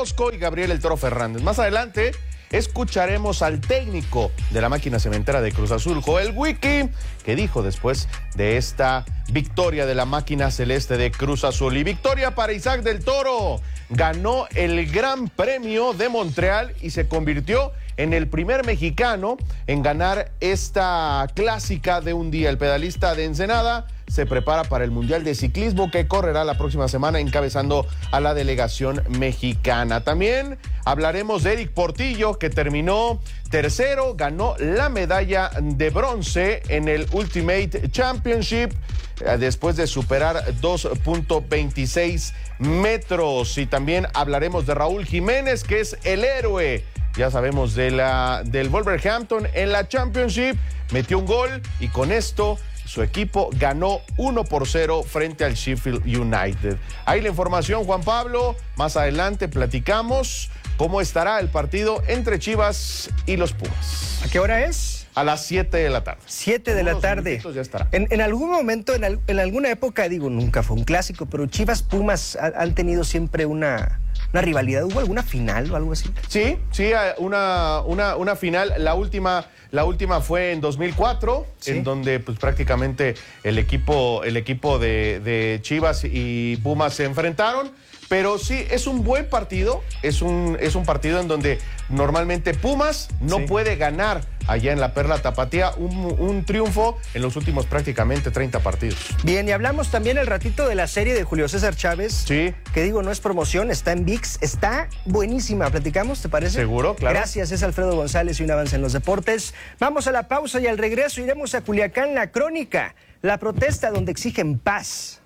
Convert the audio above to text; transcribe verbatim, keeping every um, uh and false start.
Orozco y Gabriel El Toro Fernández. Más adelante escucharemos al técnico de la máquina cementera de Cruz Azul, Joel Wiki, que dijo después de esta victoria de la máquina celeste de Cruz Azul. Y victoria para Isaac del Toro. Ganó el Gran Premio de Montreal y se convirtió en el primer mexicano en ganar esta clásica de un día. El pedalista de Ensenada se prepara para el Mundial de Ciclismo que correrá la próxima semana encabezando a la delegación mexicana. También hablaremos de Eric Portillo, que terminó tercero, ganó la medalla de bronce en el Ultimate Championship después de superar dos punto veintiséis metros. Y también hablaremos de Raúl Jiménez, que es el héroe, ya sabemos, de la, del Wolverhampton en la Championship. Metió un gol y con esto su equipo ganó uno por cero frente al Sheffield United. Ahí la información, Juan Pablo. Más adelante platicamos cómo estará el partido entre Chivas y los Pumas. ¿A qué hora es? A las siete de la tarde. siete de la tarde. Ya estará. En, en algún momento, en, al, en alguna época, digo, nunca fue un clásico, pero Chivas Pumas ha, han tenido siempre una, una rivalidad. ¿Hubo alguna final o algo así? Sí, sí, una, una, una final. La última, la última fue en dos mil cuatro, ¿sí? En donde pues, prácticamente el equipo, el equipo de, de Chivas y Pumas se enfrentaron. Pero sí, es un buen partido, es un, es un partido en donde normalmente Pumas no sí. puede ganar allá en la Perla Tapatía, un, un triunfo en los últimos prácticamente treinta partidos. Bien, y hablamos también el ratito de la serie de Julio César Chávez. Sí. Que digo, no es promoción, está en V I X, está buenísima. ¿Platicamos, te parece? Seguro, claro. Gracias, es Alfredo González y un avance en los deportes. Vamos a la pausa y al regreso iremos a Culiacán, La Crónica, la protesta donde exigen paz.